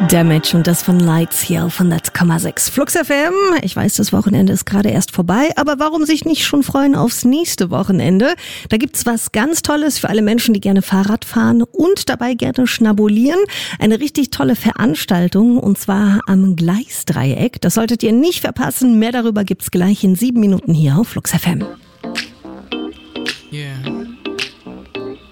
Damage und das von Lights hier auf 100,6 Flux FM. Ich weiß, das Wochenende ist gerade erst vorbei, aber warum sich nicht schon freuen aufs nächste Wochenende? Da gibt's was ganz Tolles für alle Menschen, die gerne Fahrrad fahren und dabei gerne schnabulieren. Eine richtig tolle Veranstaltung und zwar am Gleisdreieck. Das solltet ihr nicht verpassen. Mehr darüber gibt's gleich in 7 Minuten hier auf Flux FM.